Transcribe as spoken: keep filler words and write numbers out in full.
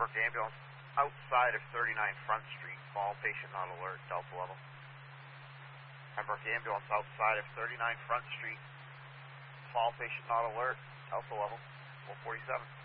Pembroke ambulance outside of thirty-nine Front Street. Fall patient not alert. Delta level. Pembroke ambulance outside of thirty-nine Front Street. Fall patient not alert. Delta level. one forty-seven.